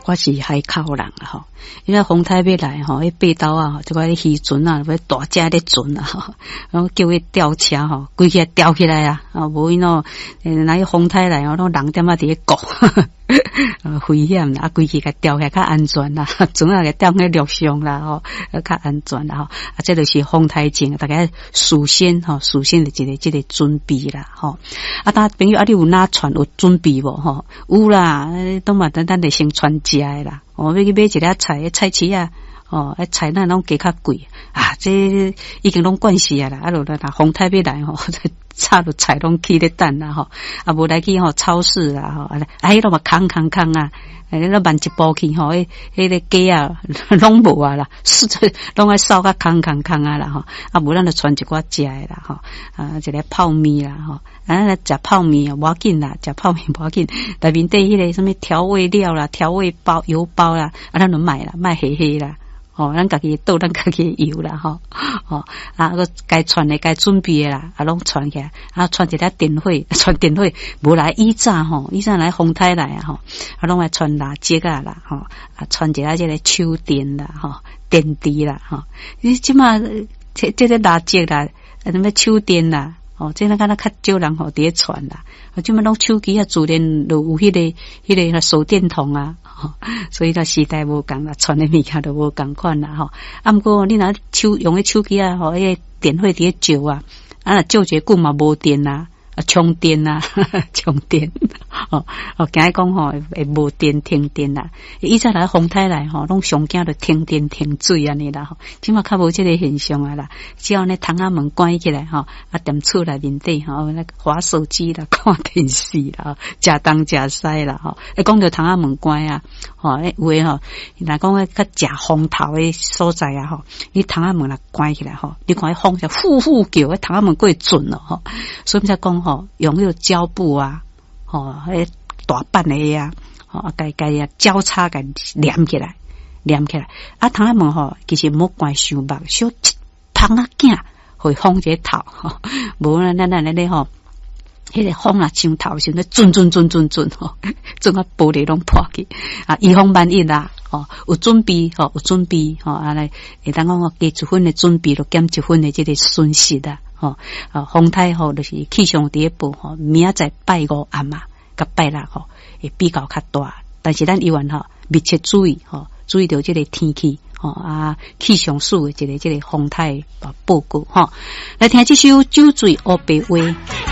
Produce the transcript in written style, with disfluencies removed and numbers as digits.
我是海口人啊吼，因为风台要来吼，迄八斗啊，这个渔船啊，要大只的船啊吼，然后叫伊吊车吼，规起来吊起来啊，无因哦，那个风台来哦，拢人点啊伫咧顾，危险啦，规起甲吊起来较安全啦，船啊个吊喺陆上啦吼，较安全啦吼，这就是风台前，大家事先的这个准备啦吼，大家朋友你有哪船有准备无吼？有啦，都嘛咱得先穿食的啦。要去买一粒菜，菜市啊，菜那拢价较贵啊，这已经拢惯势啊啦。落来风台要来炒落菜拢起咧等啦无来去超市啦迄落嘛空啊。那慢一步去迄个鸡啊，拢无啊啦，拢爱烧甲空啊啦无咱就穿一寡食的啦一个泡面啦食泡面无要紧啦，食泡面无要紧，内面底迄个什么调味料啦、调味包、油包啦，咱就买啦，买黑啦。咱家己倒咱家己油啦个该穿的该准备的啦，拢穿起来，穿一粒电火，穿电火，无来以前来风台来拢爱穿蜡烛啊啦穿一粒这个手电啦电池啦你即马这个蜡烛啦，什么手电啦这那敢若较少人伫咧穿啦，即马拢手机啊自然就有迄个手电筒啊。所以时代无共啦，传的物件都无共款啦毋过你若用的手机啊迄个电火伫咧照啊照一久嘛无电啊充电啊充电惊伊讲会无电停电啦，以前来风台来拢上惊着停电停水安尼啦即马较无即个现象啊啦，只要呢窗仔门关起来踮厝内面底滑手机啦、看电视啦、食东食西啦讲着窗仔门关啊有诶若讲较食风头诶所在啊你窗仔门若关起来你看迄风就呼呼叫，迄窗仔门过准咯所以才讲用迄个胶布啊迄大板的啊该交叉给连起来窗仔门其实莫关伤密，小窗仔镜会风一个头无咱咧迄个风啊上头时阵准准啊玻璃拢破去以防万一啦有准备来会当讲加一分的准备就减一分的这个损失啦风台就是气象第一步明仔载拜五暗啊甲拜六会比较较大，但是咱依然密切注意注意到这个天气气象署的这个风台报告来听这首酒醉乌白话。